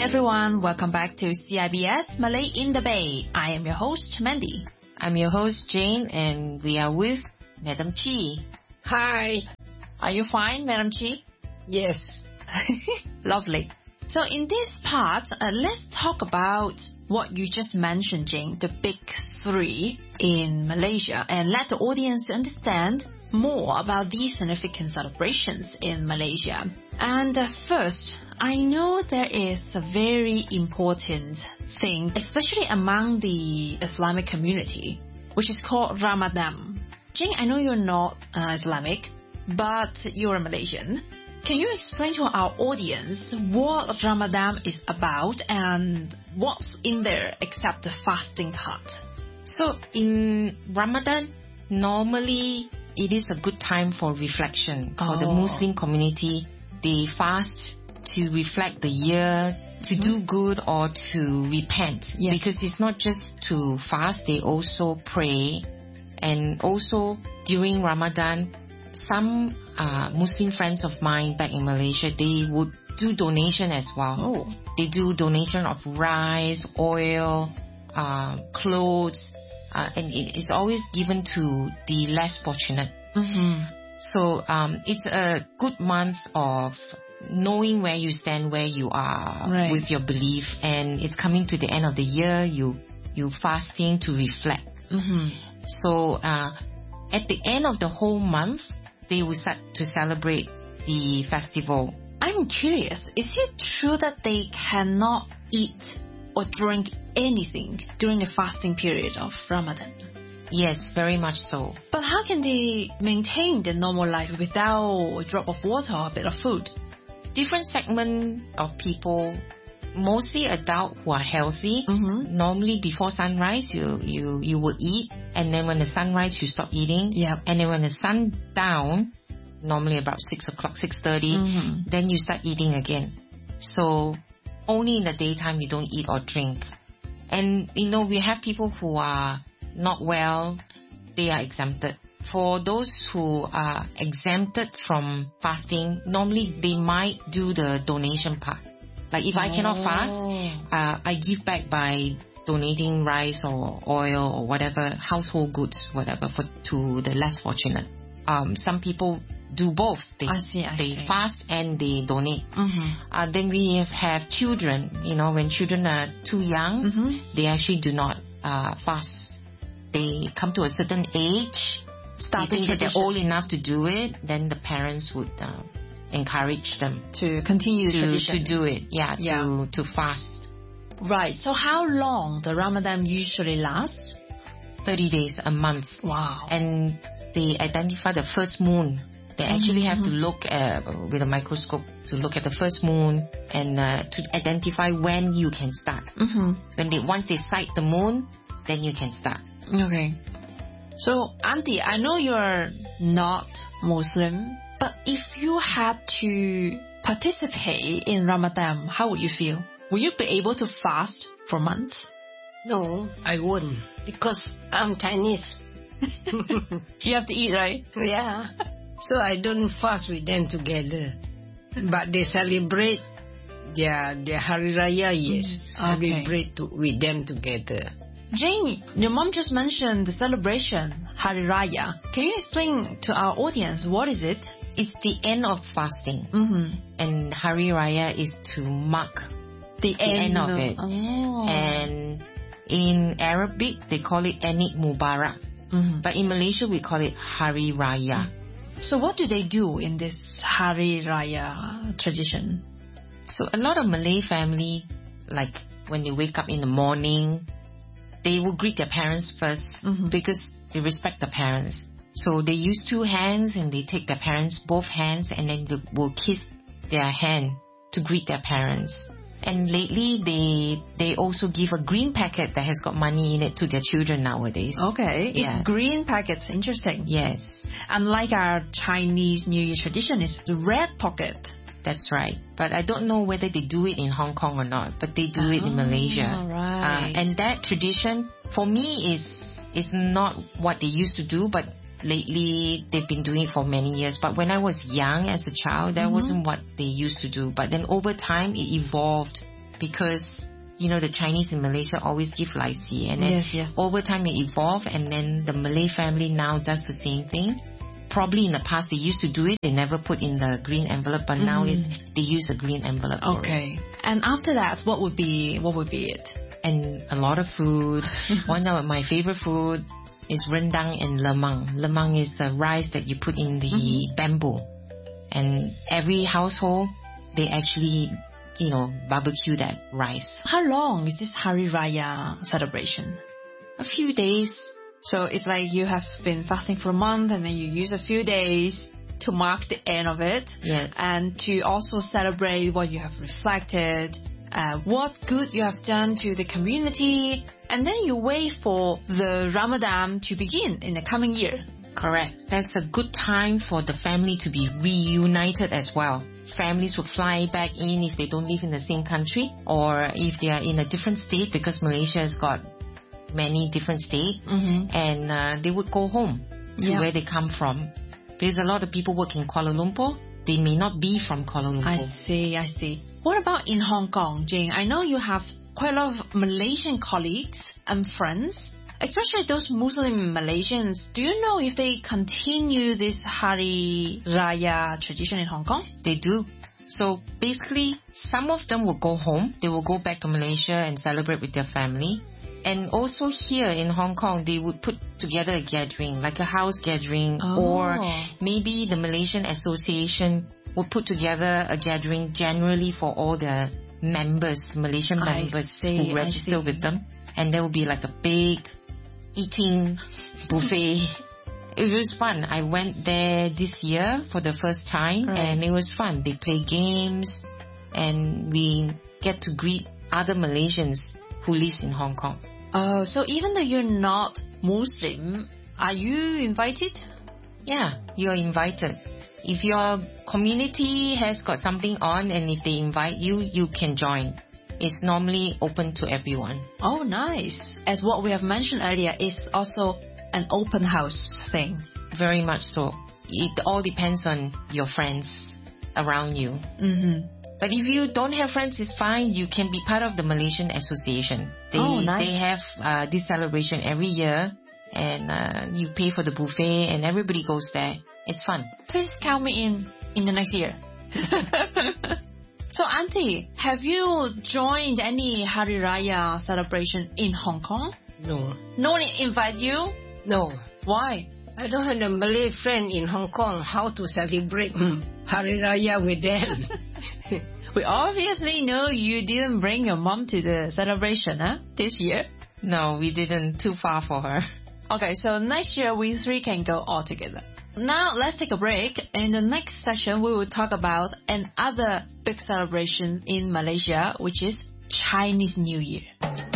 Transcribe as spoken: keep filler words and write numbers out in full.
everyone, welcome back to C I B S Malay in the Bay. I am your host, Mandy. I'm your host, Jane, and we are with Madam Chi. Hi. Are you fine, Madam Chi? Yes. Lovely. So in this part, uh, let's talk about what you just mentioned, Jane, the big three in Malaysia, and let the audience understand more about these significant celebrations in Malaysia. And uh, first, I know there is a very important thing, especially among the Islamic community, which is called Ramadan. Jane, I know you're not uh, Islamic, but you're a Malaysian. Can you explain to our audience what Ramadan is about and what's in there except the fasting part? So in Ramadan, normally it is a good time for reflection. For Oh. the Muslim community, they fast to reflect the year, to do good or to repent. Yes. Because it's not just to fast, they also pray. And also during Ramadan, some uh, Muslim friends of mine back in Malaysia, they would do donation as well. Oh. They do donation of rice, oil, uh, clothes, uh, and it is always given to the less fortunate. Mm-hmm. So um, it's a good month of knowing where you stand, where you are Right. with your belief, and it's coming to the end of the year. You you fasting to reflect. Mm-hmm. So uh, at the end of the whole month, they will start to celebrate the festival. I'm curious, is it true that they cannot eat or drink anything during the fasting period of Ramadan? Yes, very much so. But how can they maintain their normal life without a drop of water or a bit of food? Different segment of people, mostly adult who are healthy. Mm-hmm. Normally before sunrise, you, you, you will eat. And then when the sunrise, you stop eating. Yep. And then when the sun down, normally about six o'clock, six thirty, Mm-hmm. then you start eating again. So only in the daytime you don't eat or drink. And, you know, we have people who are not well, they are exempted. For those who are exempted from fasting, normally they might do the donation part. Like if I cannot fast, uh, I give back by donating rice or oil or whatever, household goods, whatever, for to the less fortunate. Um, some people do both. They, I see, I they see. fast and they donate. Mm-hmm. Uh, then we have, have children. You know, when children are too young, Mm-hmm. they actually do not uh, fast. They come to a certain age, Starting they think that tradition. they're old enough to do it, then the parents would uh, encourage them To continue the to, tradition. to do it. Yeah, Yeah. to to fast. Right. So how long the Ramadan usually lasts? thirty days, a month. Wow. And they identify the first moon. They actually have to look at, with a microscope to look at the first moon and uh, to identify when you can start. Mm-hmm. When they once they sight the moon, then you can start. Okay. So, Auntie, I know you're not Muslim, but if you had to participate in Ramadan, how would you feel? Will you be able to fast for months? No, I won't because I'm Chinese. You have to eat, right? Yeah. So I don't fast with them together. But they celebrate their their Hari Raya, yes. Okay. Celebrate to, with them together. Jane, your mom just mentioned the celebration, Hari Raya. Can you explain to our audience what is it? It's the end of fasting. Mm-hmm. And Hari Raya is to mark The, the end of it. Oh. And in Arabic, they call it Eid Mubarak. Mhm. But in Malaysia, we call it Hari Raya. So what do they do in this Hari Raya tradition? So a lot of Malay family, like when they wake up in the morning, they will greet their parents first Mhm. because they respect the parents. So they use two hands and they take their parents, both hands, and then they will kiss their hand to greet their parents. And lately, they they also give a green packet that has got money in it to their children nowadays. Okay, it's Yeah. green packets. Interesting. Yes, Unlike our Chinese New Year tradition, it's the red pocket. that's right. But I don't know whether they do it in Hong Kong or not, but they do it in Malaysia. All right. Uh, and that tradition, for me, is is not what they used to do, but lately they've been doing it for many years. But when I was young as a child, that Mhm. wasn't what they used to do. But then over time, it evolved because, you know, the Chinese in Malaysia always give Lai Si, and then Yes, yes. over time it evolved, and then the Malay family now does the same thing. Probably in the past they used to do it, they never put in the green envelope, but now Mm. it's, they use a green envelope for it. Okay. And after that, what would be what would be it? And a lot of food. One of my favorite food is rendang and lemang. Lemang is the rice that you put in the Mhm. bamboo. And every household, they actually, you know, barbecue that rice. How long is this Hari Raya celebration? A few days. So it's like you have been fasting for a month and then you use a few days to mark the end of it. Yes. And to also celebrate what you have reflected, uh, what good you have done to the community. And then you wait for the Ramadan to begin in the coming year. Correct. That's a good time for the family to be reunited as well. Families will fly back in if they don't live in the same country, or if they are in a different state, because Malaysia has got many different states, Mm-hmm. and uh, they would go home to Yeah. where they come from. Because a lot of people work in Kuala Lumpur, they may not be from Kuala I Lumpur. see, I see. What about in Hong Kong, Jing? I know you have quite a lot of Malaysian colleagues and friends, especially those Muslim Malaysians. Do you know if they continue this Hari Raya tradition in Hong Kong? They do. So basically, some of them will go home. They will go back to Malaysia and celebrate with their family. And also here in Hong Kong, they would put together a gathering, like a house gathering, Oh. or maybe the Malaysian Association would put together a gathering generally for all the members, Malaysian I members see, who I register see. with them. And there will be like a big eating buffet. It was fun. I went there this year for the first time, Right. and it was fun. They play games, and we get to greet other Malaysians who lives in Hong Kong. Oh, so even though you're not Muslim, are you invited? Yeah, you're invited. If your community has got something on and if they invite you, you can join. It's normally open to everyone. Oh, nice. As what we have mentioned earlier, it's also an open house thing. Very much so. It all depends on your friends around you. Mm-hmm. But if you don't have friends, it's fine. You can be part of the Malaysian Association. They, Oh, nice. They have uh, this celebration every year, and uh, you pay for the buffet, and everybody goes there. It's fun. Please count me in in the next year. So, Auntie, have you joined any Hari Raya celebration in Hong Kong? No. No one invite you? No. Why? I don't have a Malay friend in Hong Kong how to celebrate Hari Raya with them. We obviously know you didn't bring your mom to the celebration, huh? This year. No, we didn't. Too far for her. Okay, so next year we three can go all together. Now let's take a break. In the next session, we will talk about another big celebration in Malaysia, which is Chinese New Year.